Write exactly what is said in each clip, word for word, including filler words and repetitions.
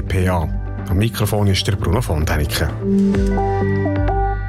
P an. Am Mikrofon ist der Bruno von Däniken.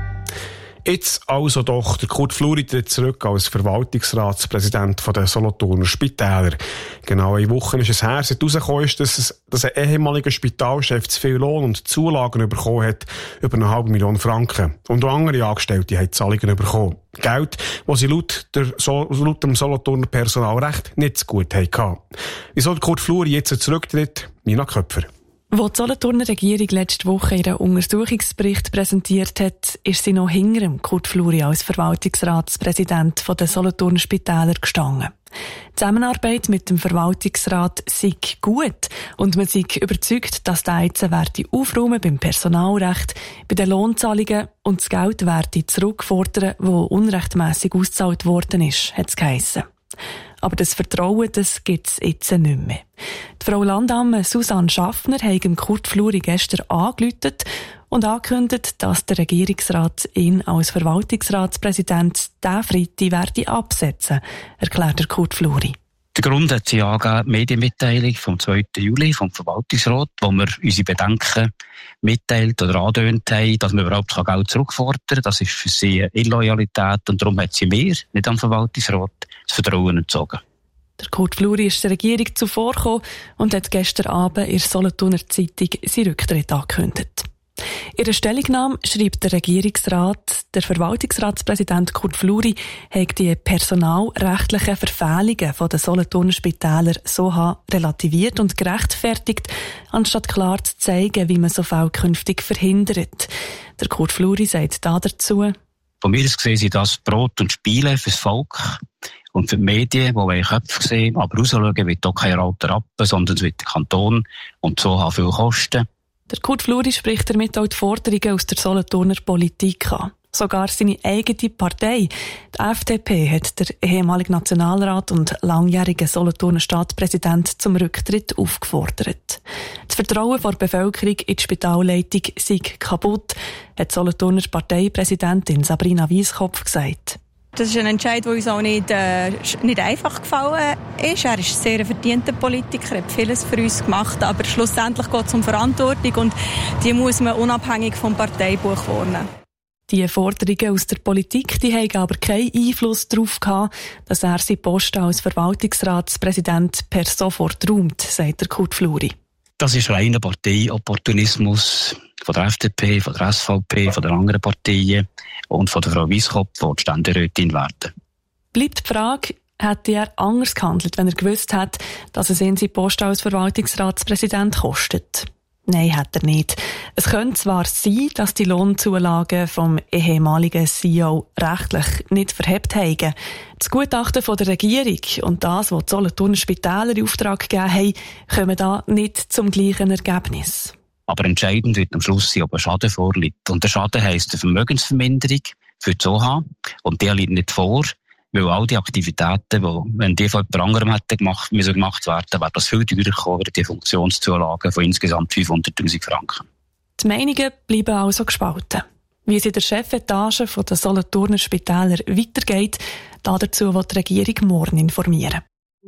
Jetzt also doch, der Kurt Fluri tritt zurück als Verwaltungsratspräsident der Solothurner Spitäler. Genau eine Woche ist es her, seit herausgekommen ist, dass, es, dass ein ehemaliger Spitalchef zu viel Lohn und Zulagen bekommen hat, über eine halbe Million Franken. Und auch andere Angestellte haben Zahlungen bekommen. Geld, das sie laut, der, so, laut dem Solothurner Personalrecht nicht so gut hatten. Wieso der Kurt Fluri jetzt zurücktritt? Nina Köpfer. Wo die Solothurner Regierung letzte Woche ihren Untersuchungsbericht präsentiert hat, ist sie noch hinter dem Kurt Fluri als Verwaltungsratspräsident der Solothurner Spitäler gestanden. Die Zusammenarbeit mit dem Verwaltungsrat sei gut und man sei überzeugt, dass der jetzt werde aufräumen beim Personalrecht, bei den Lohnzahlungen und das Geld werde zurückfordern, das unrechtmässig ausgezahlt worden ist, hat es geheissen. Aber das Vertrauen, das gibt es jetzt nicht mehr. Die Frau Landamme Susanne Schaffner hat dem Kurt Fluri gestern angerufen und angekündigt, dass der Regierungsrat ihn als Verwaltungsratspräsident diesen Freitag werde absetzen, erklärt der Kurt Fluri. Der Grund hat sie angegeben, die Medienmitteilung vom zweiten Juli vom Verwaltungsrat, wo wir unsere Bedenken mitteilt oder angedeutet haben, dass man überhaupt Geld zurückfordern kann. Das ist für sie eine Illoyalität und darum hat sie mir, nicht am Verwaltungsrat, das Vertrauen entzogen. Der Kurt Fluri ist der Regierung zuvorgekommen und hat gestern Abend in der Solothurner Zeitung seinen Rücktritt angekündigt. In der Stellungnahme schreibt der Regierungsrat, der Verwaltungsratspräsident Kurt Fluri hat die personalrechtlichen Verfehlungen der Solothurner Spitäler so relativiert und gerechtfertigt, anstatt klar zu zeigen, wie man so Fälle künftig verhindert. Der Kurt Fluri sagt da dazu: Von mir aus gesehen sind das Brot und Spiele fürs Volk und für die Medien, die wollen Köpfe sehen, aber rausschauen wird auch kein alter Rappen, sondern es wird der Kanton und so haben viel Kosten. Der Kurt Fluri spricht damit auch die Forderungen aus der Solothurner Politik an. Sogar seine eigene Partei, die F D P, hat der ehemalige Nationalrat und langjährige Solothurner Staatspräsident zum Rücktritt aufgefordert. Das Vertrauen der Bevölkerung in die Spitalleitung sei kaputt, hat die Solothurner Parteipräsidentin Sabrina Wieskopf gesagt. Das ist ein Entscheid, der uns auch nicht, äh, nicht einfach gefallen ist. Er ist ein sehr verdienter Politiker, hat vieles für uns gemacht, aber schlussendlich geht es um Verantwortung und die muss man unabhängig vom Parteibuch wahrnehmen. Die Forderungen aus der Politik, die haben aber keinen Einfluss darauf gehabt, dass er seinen Posten als Verwaltungsratspräsident per sofort räumt, sagt der Kurt Fluri. Das ist reiner Parteiopportunismus von der F D P, von der S V P, von den anderen Parteien und von der Frau Wieskopf, die die Ständerätin werden. Bleibt die Frage, hätte er anders gehandelt, wenn er gewusst hat, dass es ihn seinen Posten als Verwaltungsratspräsident kostet? Nein, hat er nicht. Es könnte zwar sein, dass die Lohnzulagen vom ehemaligen C E O rechtlich nicht verhebt haben. Das Gutachten von der Regierung und das, was die Solothurner Spitäler in Auftrag gegeben haben, kommen da nicht zum gleichen Ergebnis. Aber entscheidend wird am Schluss sein, ob ein Schaden vorliegt. Und der Schaden heisst eine Vermögensverminderung für die O H. Und der liegt nicht vor, weil all die Aktivitäten, die, wenn die von jemand anderem hätten gemacht, müssen gemacht werden, wäre das viel teurer gekommen, die Funktionszulagen von insgesamt fünfhunderttausend Franken. Die Meinungen bleiben also gespalten. Wie es in der Chefetage der Solothurner Spitäler weitergeht, dazu will die Regierung morgen informieren.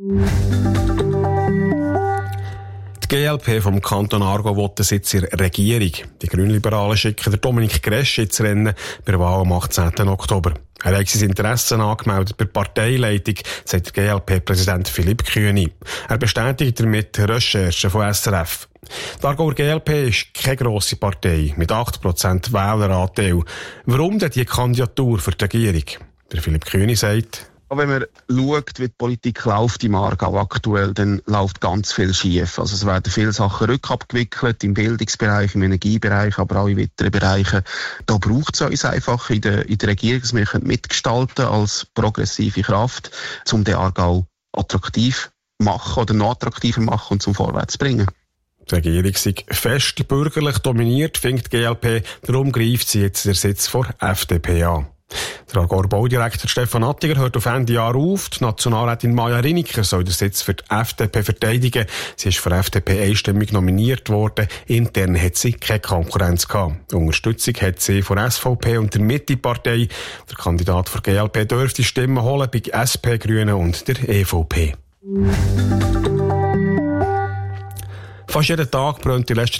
Die G L P vom Kanton Aargau will den Sitz in der Regierung. Die Grünliberalen schicken der Dominik Gresch ins Rennen bei der Wahl am achtzehnten Oktober. Er hat sein Interesse angemeldet bei der Parteileitung, sagt der G L P-Präsident Philipp Kühni. Er bestätigt damit Recherchen von S R F. Die Aargauer G L P ist keine grosse Partei mit acht Prozent Wähleranteil. Warum denn die Kandidatur für die Regierung? Der Philipp Kühni sagt: Wenn man schaut, wie die Politik läuft im Aargau aktuell, dann läuft ganz viel schief. Also es werden viele Sachen rückabgewickelt, im Bildungsbereich, im Energiebereich, aber auch in weiteren Bereichen. Da braucht es uns einfach in der, in der Regierung, dass wir mitgestalten als progressive Kraft, um den Aargau attraktiv machen oder noch attraktiver machen und zum Vorwärts bringen. Die Regierung sei fest bürgerlich dominiert, findet die G L P, darum greift sie jetzt den Sitz vor F D P an. Der Aargauer Baudirektor Stefan Attiger hört auf Ende Jahr auf. Die Nationalrätin Maja Riniker soll den Sitz für die F D P verteidigen. Sie ist für die F D P einstimmig nominiert worden. Intern hat sie keine Konkurrenz gehabt. Unterstützung hat sie von S V P und der Mitte-Partei. Der Kandidat für G L P dürfte Stimmen holen bei S P, Grünen und der E V P. Fast jeden Tag brennt in letzter